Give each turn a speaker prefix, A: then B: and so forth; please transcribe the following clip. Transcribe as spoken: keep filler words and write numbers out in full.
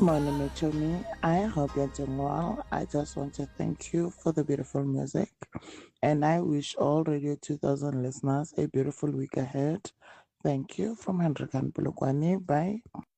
A: morning, Michomi. I hope you're doing well. I just want to thank you for the beautiful music, and I wish all Radio two thousand listeners a beautiful week ahead. Thank you from Hendrik and Bye.